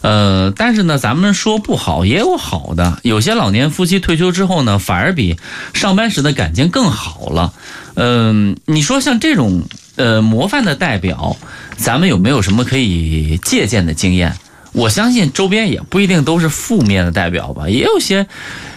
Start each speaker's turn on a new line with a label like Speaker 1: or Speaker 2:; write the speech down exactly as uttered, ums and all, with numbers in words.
Speaker 1: 呃，但是呢，咱们说不好也有好的，有些老年夫妻退休之后呢，反而比上班时的感情更好了。嗯、呃，你说像这种呃模范的代表，咱们有没有什么可以借鉴的经验？我相信周边也不一定都是负面的代表吧，也有些